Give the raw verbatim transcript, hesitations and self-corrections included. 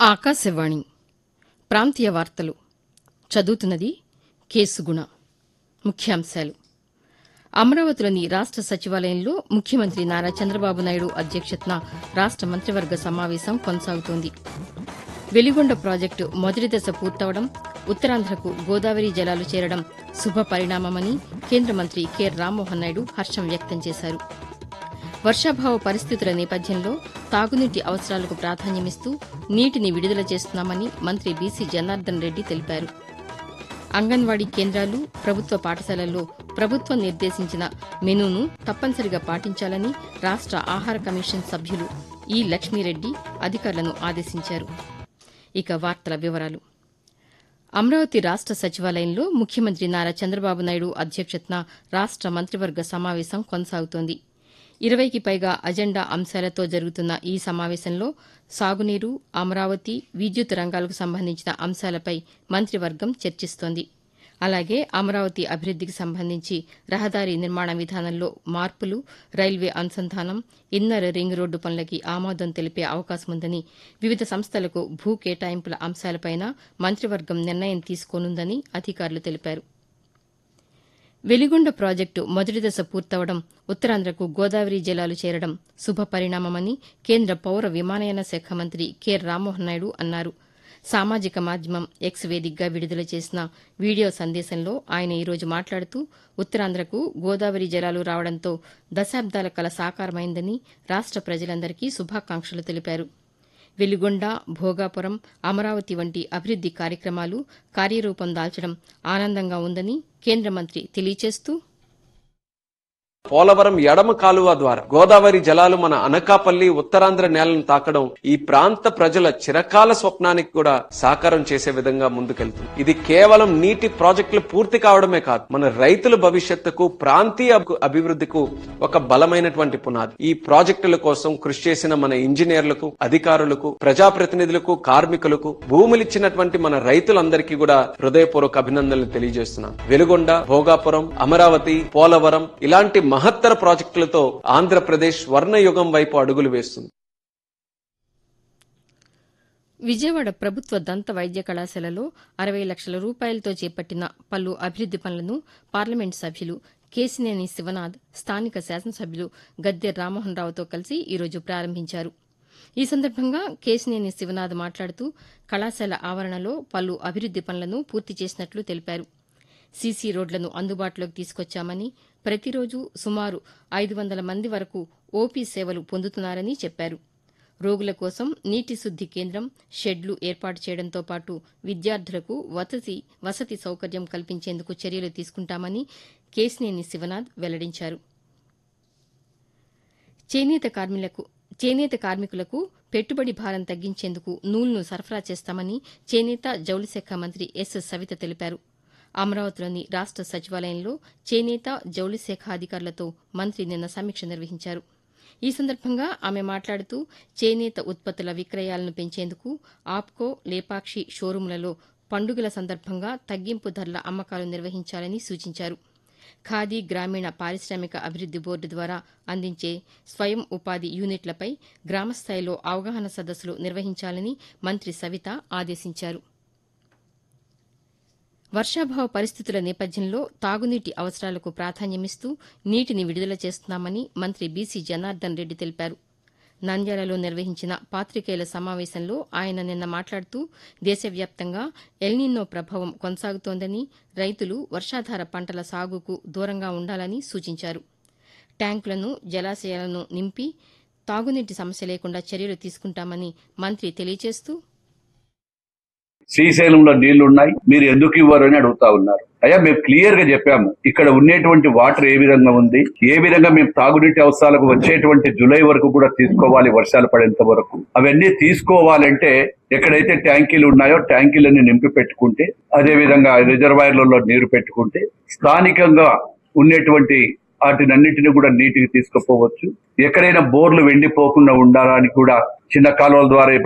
ఆకాశవాణి ప్రాంతీయ వార్తలు చదువుతున్నది కేసుగుణ. ముఖ్యాంశాలు. అమరావతిలోని రాష్ట సచివాలయంలో ముఖ్యమంత్రి నారా చంద్రబాబు నాయుడు అధ్యక్షతన రాష్ట మంత్రివర్గ సమావేశం కొనసాగుతోంది. వెలిగొండ ప్రాజెక్టు మొదటి దశ పూర్తవడం, ఉత్తరాంధ్రకు గోదావరి జలాలు చేరడం శుభ పరిణామమని కేంద్ర మంత్రి కె రామ్మోహన్ నాయుడు హర్షం వ్యక్తం చేశారు. వర్షాభావ పరిస్థితుల నేపథ్యంలో తాగునీటి అవసరాలకు ప్రాధాన్యమిస్తూ నీటిని విడుదల చేస్తున్నామని మంత్రి బీసీ జనార్దన్ రెడ్డి తెలిపారు. అంగన్వాడీ కేంద్రాలు, ప్రభుత్వ పాఠశాలల్లో ప్రభుత్వం నిర్దేశించిన మెనూను తప్పనిసరిగా పాటించాలని రాష్ట ఆహార కమిషన్ సభ్యులు ఈ లక్ష్మీరెడ్డి అధికారులను ఆదేశించారు. ఇక వార్తల వివరాలు. అమరావతి రాష్ట సచివాలయంలో ముఖ్యమంత్రి నారా చంద్రబాబు నాయుడు అధ్యక్షతన రాష్ట మంత్రివర్గ సమావేశం కొనసాగుతోంది. ఇరవైకి పైగా అజెండా అంశాలతో జరుగుతున్న ఈ సమావేశంలో సాగునీరు, అమరావతి, విద్యుత్ రంగాలకు సంబంధించిన అంశాలపై మంత్రివర్గం చర్చిస్తోంది. అలాగే అమరావతి అభివృద్దికి సంబంధించి రహదారి నిర్మాణ విధానంలో మార్పులు, రైల్వే అనుసంధానం, ఇన్నర్ రింగ్ రోడ్డు పనులకి ఆమోదం తెలిపే అవకాశముందని, వివిధ సంస్థలకు భూ కేటాయింపుల అంశాలపైన మంత్రివర్గం నిర్ణయం తీసుకోనుందని అధికారులు తెలిపారు. వెలిగొండ ప్రాజెక్టు మొదటి దశ పూర్తవడం, ఉత్తరాంధ్రకు గోదావరి జలాలు చేరడం శుభ పరిణామమని కేంద్ర పౌర విమానయాన శాఖ మంత్రి కె రామ్మోహన్ నాయుడు అన్నారు. సామాజిక మాధ్యమం ఎక్స్ వేదికగా విడుదల చేసిన వీడియో సందేశంలో ఆయన ఈరోజు మాట్లాడుతూ ఉత్తరాంధ్రకు గోదావరి జలాలు రావడంతో దశాబ్దాల కల సాకారమైందని రాష్ట ప్రజలందరికీ శుభాకాంక్షలు తెలిపారు. వెలిగొండ, భోగాపురం, అమరావతి వంటి అభివృద్ది కార్యక్రమాలు కార్యరూపం దాల్చడం ఆనందంగా ఉందని కేంద్ర మంత్రి తెలియజేస్తూ, పోలవరం ఎడమ కాలువ ద్వారా గోదావరి జలాలు మన అనకాపల్లి, ఉత్తరాంధ్ర నేలను తాకడం ఈ ప్రాంత ప్రజల చిరకాల స్వప్నానికి కూడా సాకారం చేసే విధంగా ముందుకెళ్తుంది. ఇది కేవలం నీటి ప్రాజెక్టులు పూర్తి కావడమే కాదు, మన రైతుల భవిష్యత్తుకు, ప్రాంతీయ అభివృద్ధికు ఒక బలమైనటువంటి పునాది. ఈ ప్రాజెక్టుల కోసం కృషి చేసిన మన ఇంజనీర్లకు, అధికారులకు, ప్రజాప్రతినిధులకు, కార్మికులకు, భూములిచ్చినటువంటి మన రైతులందరికీ కూడా హృదయపూర్వక అభినందనలు తెలియజేస్తున్నాను. వెలుగొండ, భోగాపురం, అమరావతి, పోలవరం ఇలాంటి మహత్తర ప్రాజెక్టులతో ఆంధ్రప్రదేశ్ స్వర్ణయుగం వైపు అడుగులు వేస్తుంది. విజయవాడ ప్రభుత్వ దంత వైద్య కళాశాలలో అరవై లక్షల రూపాయలతో చేపట్టిన పలు అభివృద్ది పనులను పార్లమెంటు సభ్యులు కేశినేని శివనాథ్, స్థానిక శాసనసభ్యులు గద్దె రామ్మోహన్ రావుతో కలిసి ఈరోజు ప్రారంభించారు. ఈ సందర్భంగా కేశినేని శివనాథ్ మాట్లాడుతూ కళాశాల ఆవరణలో పలు అభివృద్ది పనులను పూర్తి చేసినట్లు తెలిపారు. సీసీ రోడ్లను అందుబాటులోకి తీసుకొచ్చామని, ప్రతిరోజు సుమారు ఐదు వందల మంది వరకు ఓపీ సేవలు పొందుతున్నారని చెప్పారు. రోగుల కోసం నీటి శుద్ది కేంద్రం, షెడ్లు ఏర్పాటు చేయడంతో పాటు విద్యార్థులకు వసతి వసతి సౌకర్యం కల్పించేందుకు చర్యలు తీసుకుంటామని కేశినేని శివనాథ్ వెల్లడించారు. చేనేత కార్మికులకు చేనేత కార్మికులకు పెట్టుబడి భారం తగ్గించేందుకు నూలును సరఫరా చేస్తామని చేనేత జౌళి శాఖ మంత్రి ఎస్ సవిత తెలిపారు. అమరావతిలోని రాష్ట సచివాలయంలో చేనేత జౌళి శాఖ అధికారులతో మంత్రి నిన్న సమీక్ష నిర్వహించారు. ఈ సందర్భంగా ఆమె మాట్లాడుతూ చేనేత ఉత్పత్తుల విక్రయాలను పెంచేందుకు ఆప్కో, లేపాక్షి షోరూంలలో పండుగల సందర్భంగా తగ్గింపు ధరల అమ్మకాలు నిర్వహించాలని సూచించారు. ఖాదీ గ్రామీణ పారిశ్రామిక అభివృద్ది బోర్డు ద్వారా అందించే స్వయం ఉపాధి యూనిట్లపై గ్రామస్థాయిలో అవగాహన సదస్సులు నిర్వహించాలని మంత్రి సవిత ఆదేశించారు. వర్షాభావ పరిస్థితుల నేపథ్యంలో తాగునీటి అవసరాలకు ప్రాధాన్యమిస్తూ నీటిని విడుదల చేస్తున్నామని మంత్రి బీసీ జనార్దన్ రెడ్డి తెలిపారు. నంద్యాలలో నిర్వహించిన పాతికేయుల సమావేశంలో ఆయన నిన్న మాట్లాడుతూ దేశవ్యాప్తంగా ఎల్నినో ప్రభావం కొనసాగుతోందని, రైతులు వర్షాధార పంటల సాగుకు దూరంగా ఉండాలని సూచించారు. ట్యాంకులను, జలాశయాలను నింపి తాగునీటి సమస్య లేకుండా చర్యలు తీసుకుంటామని మంత్రి తెలియజేస్తూ, శ్రీశైలంలో నీళ్లున్నాయి, మీరు ఎందుకు ఇవ్వరు అని అడుగుతా ఉన్నారు. అయ్యా, మేము క్లియర్ గా చెప్పాము ఇక్కడ ఉండేటువంటి వాటర్ ఏ విధంగా ఉంది, ఏ విధంగా మేము తాగునీటి అవసరాలకు వచ్చేటువంటి జూలై వరకు కూడా తీసుకోవాలి, వర్షాలు పడేంత వరకు. అవన్నీ తీసుకోవాలంటే ఎక్కడైతే ట్యాంకీలు ఉన్నాయో ట్యాంకీలన్నీ నింపి పెట్టుకుంటే, అదే విధంగా రిజర్వాయర్లలో నీరు పెట్టుకుంటే స్థానికంగా ఉండేటువంటి వాటినన్నింటినీ కూడా నీటికి తీసుకుపోవచ్చు. ఎక్కడైనా బోర్లు వెండిపోకుండా ఉండాలని కూడా చిన్న కాలువల ద్వారా